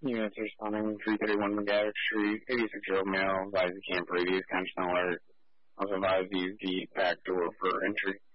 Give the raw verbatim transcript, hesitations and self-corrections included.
Units responding three thirty-one McGavick Street, eighty-six-year-old male, advise the camper radius, constant alert. Also advise use the back door for entry.